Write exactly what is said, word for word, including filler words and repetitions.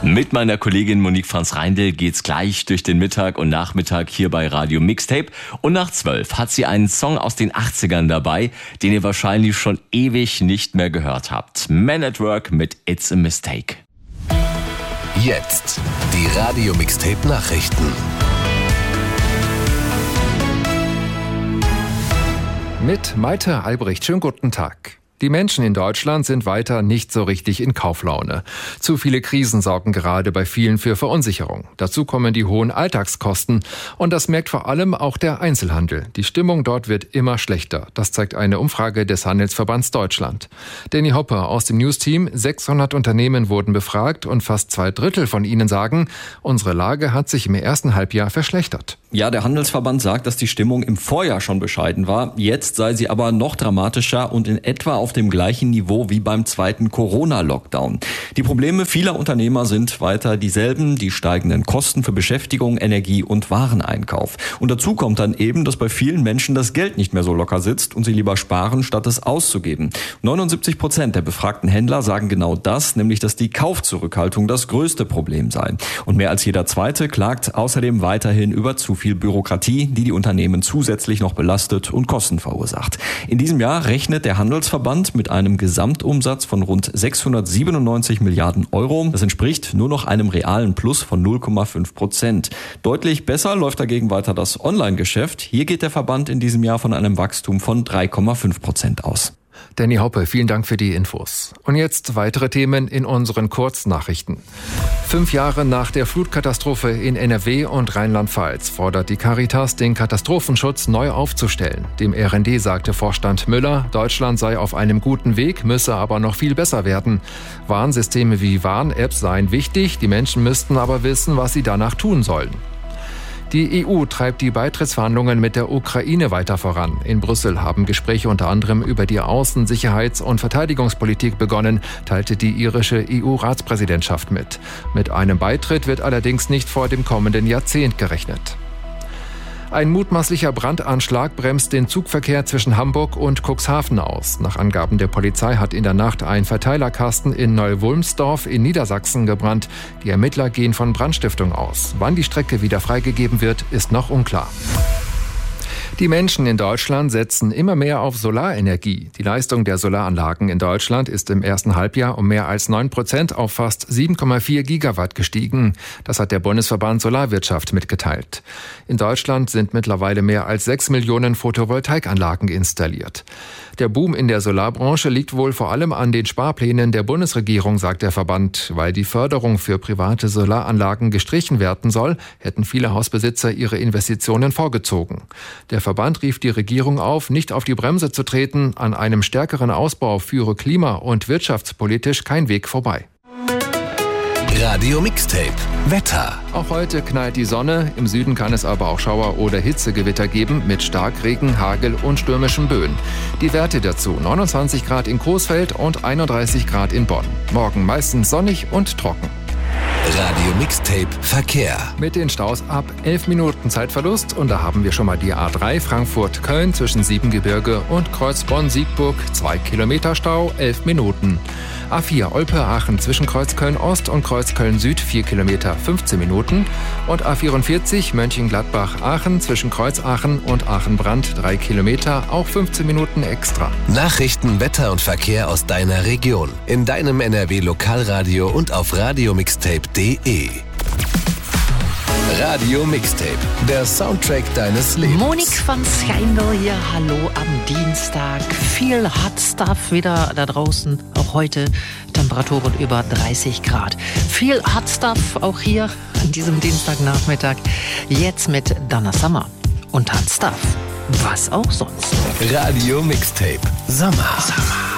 Mit meiner Kollegin Monique Franz-Reindl geht's gleich durch den Mittag und Nachmittag hier bei Radio Mixtape. Und nach zwölf hat sie einen Song aus den achtzigern dabei, den ihr wahrscheinlich schon ewig nicht mehr gehört habt. Man at Work mit It's a Mistake. Jetzt die Radio Mixtape Nachrichten. Mit Maite Albrecht. Schönen guten Tag. Die Menschen in Deutschland sind weiter nicht so richtig in Kauflaune. Zu viele Krisen sorgen gerade bei vielen für Verunsicherung. Dazu kommen die hohen Alltagskosten. Und das merkt vor allem auch der Einzelhandel. Die Stimmung dort wird immer schlechter. Das zeigt eine Umfrage des Handelsverbands Deutschland. Danny Hopper aus dem News-Team. sechshundert Unternehmen wurden befragt und fast zwei Drittel von ihnen sagen, unsere Lage hat sich im ersten Halbjahr verschlechtert. Ja, der Handelsverband sagt, dass die Stimmung im Vorjahr schon bescheiden war. Jetzt sei sie aber noch dramatischer und in etwa auf dem gleichen Niveau wie beim zweiten Corona-Lockdown. Die Probleme vieler Unternehmer sind weiter dieselben, die steigenden Kosten für Beschäftigung, Energie und Wareneinkauf. Und dazu kommt dann eben, dass bei vielen Menschen das Geld nicht mehr so locker sitzt und sie lieber sparen, statt es auszugeben. neunundsiebzig Prozent der befragten Händler sagen genau das, nämlich dass die Kaufzurückhaltung das größte Problem sei. Und mehr als jeder Zweite klagt außerdem weiterhin über zu viel Bürokratie, die die Unternehmen zusätzlich noch belastet und Kosten verursacht. In diesem Jahr rechnet der Handelsverband mit einem Gesamtumsatz von rund sechshundertsiebenundneunzig Milliarden Euro. Das entspricht nur noch einem realen Plus von null Komma fünf Prozent. Deutlich besser läuft dagegen weiter das Online-Geschäft. Hier geht der Verband in diesem Jahr von einem Wachstum von drei Komma fünf Prozent aus. Danny Hoppe, vielen Dank für die Infos. Und jetzt weitere Themen in unseren Kurznachrichten. Fünf Jahre nach der Flutkatastrophe in N R W und Rheinland-Pfalz fordert die Caritas, den Katastrophenschutz neu aufzustellen. Dem R N D sagte Vorstand Müller, Deutschland sei auf einem guten Weg, müsse aber noch viel besser werden. Warnsysteme wie Warn-Apps seien wichtig, die Menschen müssten aber wissen, was sie danach tun sollen. Die E U treibt die Beitrittsverhandlungen mit der Ukraine weiter voran. In Brüssel haben Gespräche unter anderem über die Außen-, Sicherheits- und Verteidigungspolitik begonnen, teilte die irische E U-Ratspräsidentschaft mit. Mit einem Beitritt wird allerdings nicht vor dem kommenden Jahrzehnt gerechnet. Ein mutmaßlicher Brandanschlag bremst den Zugverkehr zwischen Hamburg und Cuxhaven aus. Nach Angaben der Polizei hat in der Nacht ein Verteilerkasten in Neu-Wulmsdorf in Niedersachsen gebrannt. Die Ermittler gehen von Brandstiftung aus. Wann die Strecke wieder freigegeben wird, ist noch unklar. Die Menschen in Deutschland setzen immer mehr auf Solarenergie. Die Leistung der Solaranlagen in Deutschland ist im ersten Halbjahr um mehr als neun Prozent auf fast sieben Komma vier Gigawatt gestiegen. Das hat der Bundesverband Solarwirtschaft mitgeteilt. In Deutschland sind mittlerweile mehr als sechs Millionen Photovoltaikanlagen installiert. Der Boom in der Solarbranche liegt wohl vor allem an den Sparplänen der Bundesregierung, sagt der Verband. Weil die Förderung für private Solaranlagen gestrichen werden soll, hätten viele Hausbesitzer ihre Investitionen vorgezogen. Der Verband rief die Regierung auf, nicht auf die Bremse zu treten. An einem stärkeren Ausbau führe klima- und wirtschaftspolitisch kein Weg vorbei. Radio Mixtape Wetter. Auch heute knallt die Sonne. Im Süden kann es aber auch Schauer- oder Hitzegewitter geben mit Starkregen, Hagel und stürmischen Böen. Die Werte dazu: neunundzwanzig Grad in Coesfeld und einunddreißig Grad in Bonn. Morgen meistens sonnig und trocken. Radio Mixtape Verkehr. Mit den Staus ab elf Minuten Zeitverlust. Und da haben wir schon mal die A drei Frankfurt-Köln zwischen Siebengebirge und Kreuz Bonn-Siegburg. Zwei Kilometer Stau, elf Minuten. A vier Olpe-Aachen zwischen Kreuz Köln-Ost und Kreuz Köln-Süd, vier Kilometer, fünfzehn Minuten. Und A vierundvierzig Mönchengladbach-Aachen zwischen Kreuz Aachen und Aachen-Brand, drei Kilometer, auch fünfzehn Minuten extra. Nachrichten, Wetter und Verkehr aus deiner Region. In deinem N R W-Lokalradio und auf radiomixtape punkt de. Radio Mixtape, der Soundtrack deines Lebens. Monique Franz-Reindl hier, hallo am Dienstag. Viel Hot Stuff wieder da draußen, auch heute Temperaturen über dreißig Grad. Viel Hot Stuff auch hier an diesem Dienstagnachmittag. Jetzt mit Donna Summer und Hot Stuff. Was auch sonst. Radio Mixtape, Sommer. Sommer.